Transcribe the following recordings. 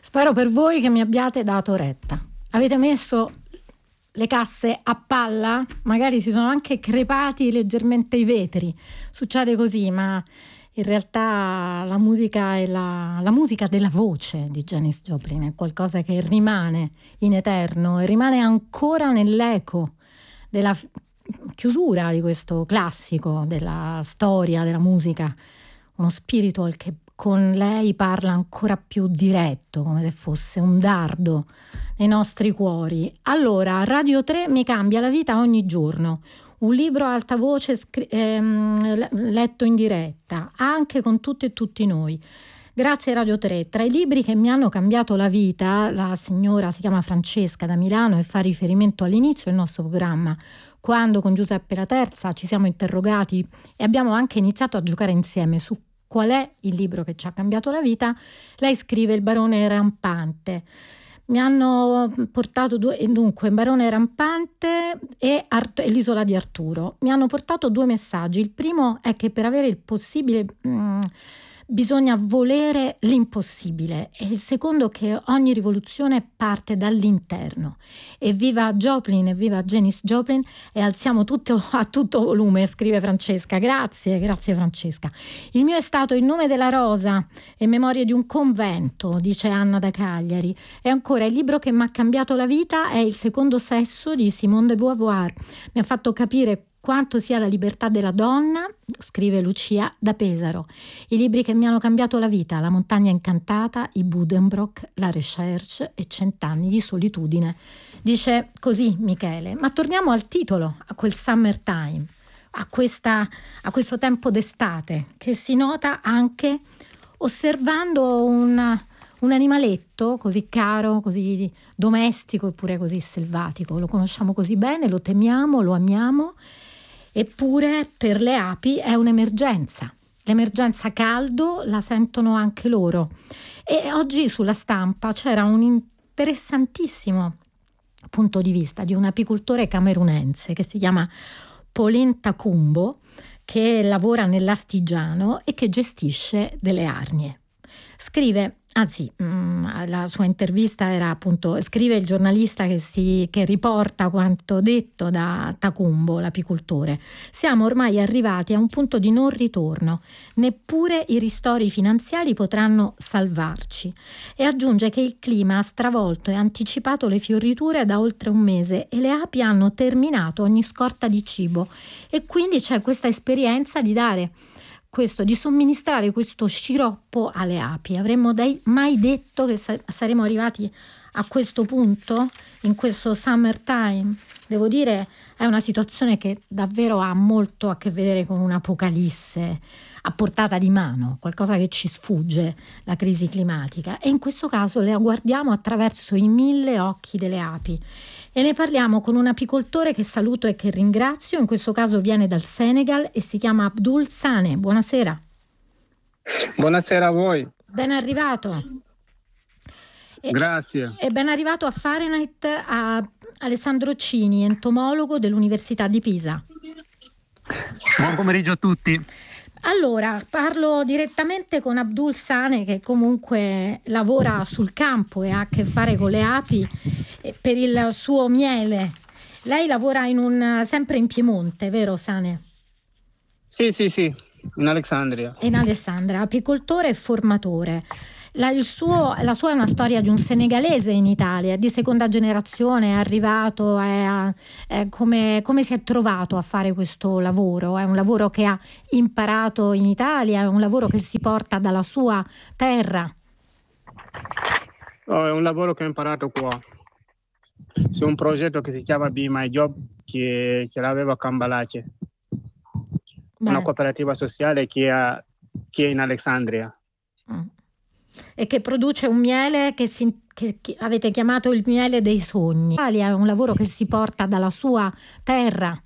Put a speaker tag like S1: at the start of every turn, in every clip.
S1: Spero per voi che mi abbiate dato retta. Avete messo le casse a palla? Magari si sono anche crepati leggermente i vetri. Succede così, ma in realtà la musica è la musica della voce di Janis Joplin è qualcosa che rimane in eterno e rimane ancora nell'eco della chiusura di questo classico della storia della musica. Uno spirito che con lei parla ancora più diretto, come se fosse un dardo nei nostri cuori. Allora, Radio 3 mi cambia la vita ogni giorno. Un libro a alta voce letto in diretta, anche con tutte e tutti noi. Grazie Radio 3. Tra i libri che mi hanno cambiato la vita, la signora si chiama Francesca da Milano e fa riferimento all'inizio del nostro programma, quando con Giuseppe La Terza ci siamo interrogati e abbiamo anche iniziato a giocare insieme su qual è il libro che ci ha cambiato la vita. Lei scrive Il barone rampante. Mi hanno portato dunque Barone Rampante e L'isola di Arturo. Mi hanno portato due messaggi. Il primo è che per avere il possibile bisogna volere l'impossibile, e il secondo che ogni rivoluzione parte dall'interno. E viva Joplin e viva Janis Joplin, e alziamo tutto a tutto volume, scrive Francesca. Grazie Francesca. Il mio è stato Il nome della rosa e Memorie di un convento, dice Anna da Cagliari. E ancora, il libro che mi ha cambiato la vita è Il secondo sesso di Simone de Beauvoir. Mi ha fatto capire quanto sia la libertà della donna, scrive Lucia da Pesaro. I libri che mi hanno cambiato la vita: La montagna incantata, I Buddenbrook, La Recherche e 100 anni di solitudine. Dice così Michele. Ma torniamo al titolo, a quel summertime, a questo tempo d'estate che si nota anche osservando un animaletto così caro, così domestico eppure così selvatico. Lo conosciamo così bene, lo temiamo, lo amiamo. Eppure per le api è un'emergenza. L'emergenza caldo la sentono anche loro. E oggi sulla stampa c'era un interessantissimo punto di vista di un apicoltore camerunense che si chiama Pauline Takumbo, che lavora nell'Astigiano e che gestisce delle arnie. Scrive, la sua intervista era appunto, scrive il giornalista che riporta quanto detto da Takumbo, l'apicoltore. Siamo ormai arrivati a un punto di non ritorno, neppure i ristori finanziari potranno salvarci. E aggiunge che il clima ha stravolto e anticipato le fioriture da oltre un mese e le api hanno terminato ogni scorta di cibo, e quindi c'è questa esperienza di dare di somministrare questo sciroppo alle api. Avremmo mai detto che saremmo arrivati a questo punto in questo summertime? Devo dire, è una situazione che davvero ha molto a che vedere con un'apocalisse a portata di mano, qualcosa che ci sfugge, la crisi climatica, e in questo caso la guardiamo attraverso i 1000 occhi delle api. E ne parliamo con un apicoltore che saluto e che ringrazio. In questo caso viene dal Senegal e si chiama Abdul Sane. Buonasera.
S2: Buonasera a voi.
S1: Ben arrivato.
S2: Grazie.
S1: E ben arrivato a Fahrenheit a Alessandro Cini, entomologo dell'Università di Pisa.
S3: Buon pomeriggio a tutti.
S1: Allora, parlo direttamente con Abdul Sane, che comunque lavora sul campo e ha a che fare con le api per il suo miele. Lei lavora sempre in Piemonte, vero Sane?
S2: Sì, in Alessandria.
S1: In Alessandria, apicoltore e formatore. La sua è una storia di un senegalese in Italia, di seconda generazione, è arrivato, come si è trovato a fare questo lavoro? È un lavoro che ha imparato in Italia, è un lavoro che si porta dalla sua terra?
S2: È un lavoro che ho imparato qua. C'è un progetto che si chiama Be My Job che l'aveva a Cambalace, una cooperativa sociale che è in Alessandria.
S1: E che produce un miele che avete chiamato il miele dei sogni. È un lavoro che si porta dalla sua terra.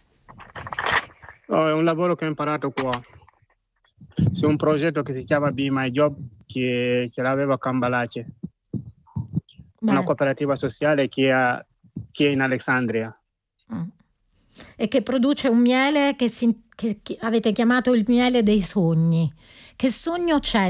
S2: È un lavoro che ho imparato qua. C'è un progetto che si chiama Be My Job che l'aveva a Cambalace, una cooperativa sociale che è in Alessandria.
S1: E che produce un miele che avete chiamato il miele dei sogni. Che sogno c'è